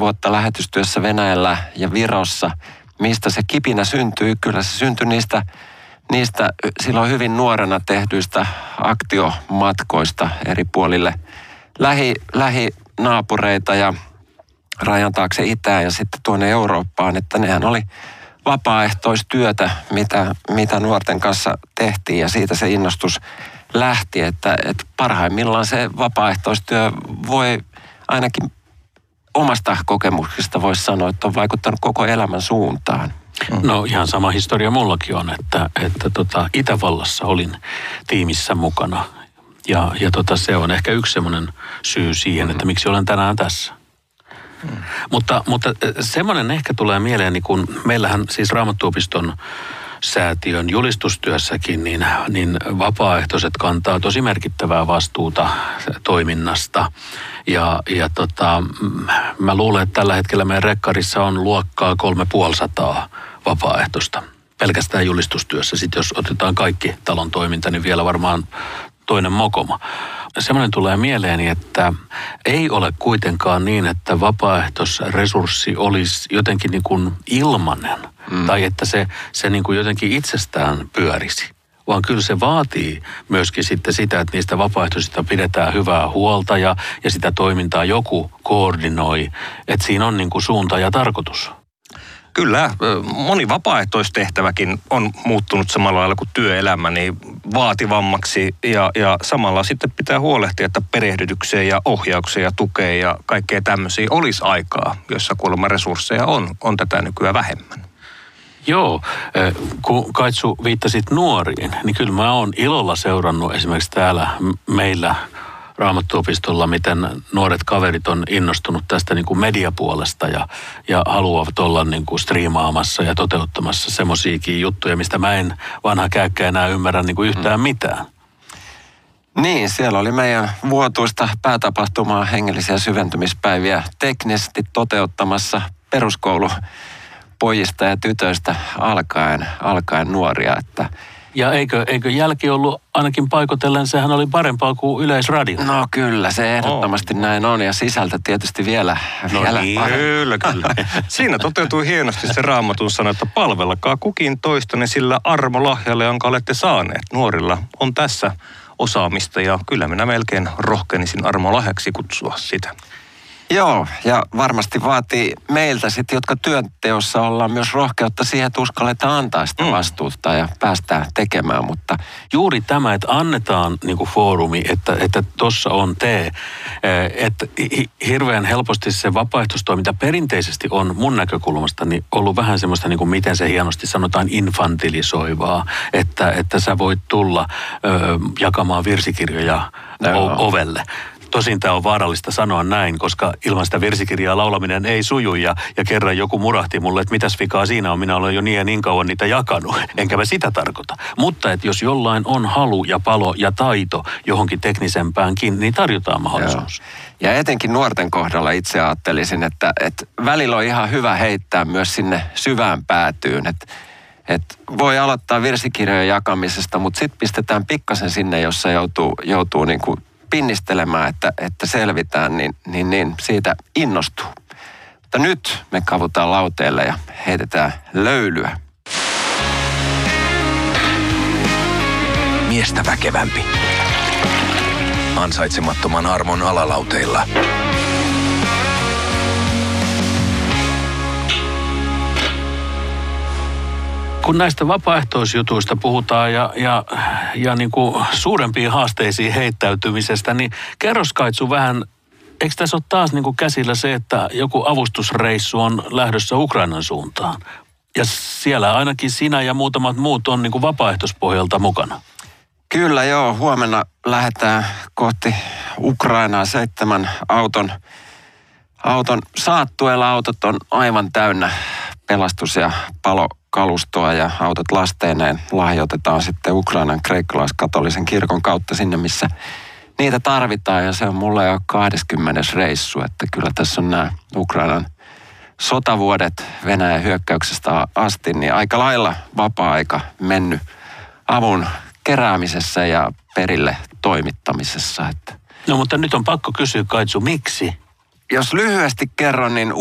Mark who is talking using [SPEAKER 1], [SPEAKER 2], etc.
[SPEAKER 1] vuotta lähetystyössä Venäjällä ja Virossa. Mistä se kipinä syntyy? Kyllä se syntyi niistä silloin hyvin nuorena tehdyistä aktiomatkoista eri puolille lähinaapureita ja rajan taakse itään ja sitten tuonne Eurooppaan, että nehän oli vapaaehtoistyötä, mitä nuorten kanssa tehtiin ja siitä se innostus lähti, että parhaimmillaan se vapaaehtoistyö voi ainakin omasta kokemuksesta voisi sanoa, että on vaikuttanut koko elämän suuntaan.
[SPEAKER 2] No ihan sama historia mullakin on, että Itävallassa olin tiimissä mukana ja se on ehkä yksi semmoinen syy siihen, että miksi olen tänään tässä. Mutta semmoinen ehkä tulee mieleeni, kun meillähän siis Raamattuopiston säätiön julistustyössäkin, niin vapaaehtoiset kantaa tosi merkittävää vastuuta toiminnasta. Ja mä luulen, että tällä hetkellä meidän rekkarissa on luokkaa 350 vapaaehtoista pelkästään julistustyössä. Sitten jos otetaan kaikki talon toiminta, niin vielä varmaan toinen mokoma. Semmoinen tulee mieleeni, että ei ole kuitenkaan niin, että vapaaehtoisresurssi olisi jotenkin niin kuin ilmainen tai että se niin kuin jotenkin itsestään pyörisi. Vaan kyllä se vaatii myöskin sitten sitä, että niistä vapaaehtoisista pidetään hyvää huolta ja sitä toimintaa joku koordinoi, että siinä on niin kuin suunta ja tarkoitus.
[SPEAKER 3] Kyllä, moni vapaaehtoistehtäväkin on muuttunut samalla lailla kuin työelämä niin vaativammaksi ja samalla sitten pitää huolehtia, että perehdytykseen ja ohjaukseen ja tukeen ja kaikkea tämmöisiä olisi aikaa, jossa kuulemma resursseja on tätä nykyään vähemmän.
[SPEAKER 2] Joo, kun Kaitsu viittasit nuoriin, niin kyllä mä oon ilolla seurannut esimerkiksi täällä meillä Raamattuopistolla, miten nuoret kaverit on innostunut tästä niin kuin mediapuolesta ja haluavat olla niin kuin striimaamassa ja toteuttamassa semmoisiakin juttuja, mistä mä en vanha käykkää enää ymmärrä niin kuin yhtään mitään.
[SPEAKER 1] Niin, siellä oli meidän vuotuista päätapahtumaa hengellisiä syventymispäiviä teknisesti toteuttamassa peruskoulupojista ja tytöistä alkaen nuoria, että
[SPEAKER 2] ja eikö jälki ollut ainakin paikotellen, sehän oli parempaa kuin Yleisradio?
[SPEAKER 1] No kyllä, se ehdottomasti näin on ja sisältö tietysti vielä
[SPEAKER 3] niin, kyllä. Siinä toteutui hienosti se Raamatun sana, että palvelkaa kukin toistanne sillä armolahjalle, jonka olette saaneet. Nuorilla on tässä osaamista ja kyllä minä melkein rohkenisin armolahjaksi kutsua sitä.
[SPEAKER 1] Joo, ja varmasti vaatii meiltä sitten, jotka työnteossa ollaan myös rohkeutta siihen, että uskalletaan antaa sitä vastuuta ja päästään tekemään, mutta
[SPEAKER 2] juuri tämä, että annetaan niin kuin foorumi, että tuossa on että hirveän helposti se vapaaehtoistoiminta perinteisesti on mun näkökulmasta niin ollut vähän semmoista, niin kuin miten se hienosti sanotaan, infantilisoivaa, että sä voit tulla jakamaan virsikirjoja ovelle. Tosin tämä on vaarallista sanoa näin, koska ilman sitä virsikirjaa laulaminen ei suju ja kerran joku murahti mulle, että mitäs vikaa siinä on, minä olen jo niin kauan niitä jakanut, enkä mä sitä tarkoita. Mutta että jos jollain on halu ja palo ja taito johonkin teknisempäänkin, niin tarjotaan mahdollisuus.
[SPEAKER 1] Joo. Ja etenkin nuorten kohdalla itse ajattelisin, että välillä on ihan hyvä heittää myös sinne syvään päätyyn, että voi aloittaa virsikirjojen jakamisesta, mutta sitten pistetään pikkasen sinne, jossa joutuu niin kuin pinnistelemään, että selvitään, niin siitä innostuu. Mutta nyt me kavutaan lauteelle ja heitetään löylyä.
[SPEAKER 4] Miestä väkevämpi. Ansaitsemattoman armon alalauteilla.
[SPEAKER 2] Kun näistä vapaaehtoisjutuista puhutaan ja niin kuin suurempiin haasteisiin heittäytymisestä, niin kerros Kaitsu vähän, eikö tässä ole taas niin kuin käsillä se, että joku avustusreissu on lähdössä Ukrainan suuntaan? Ja siellä ainakin sinä ja muutamat muut on niin kuin vapaaehtoispohjalta mukana.
[SPEAKER 1] Kyllä joo, huomenna lähdetään kohti Ukrainaa 7 auton saattueella. Autot on aivan täynnä pelastus- ja palokalustoa ja autot lasteineen lahjoitetaan sitten Ukrainan kreikkalaiskatolisen kirkon kautta sinne, missä niitä tarvitaan. Ja se on mulle jo 20. reissu, että kyllä tässä on nämä Ukrainan sotavuodet Venäjän hyökkäyksestä asti, niin aika lailla vapaa-aika mennyt avun keräämisessä ja perille toimittamisessa. Että
[SPEAKER 2] no mutta nyt on pakko kysyä, Kaitsu, miksi?
[SPEAKER 1] Jos lyhyesti kerron, niin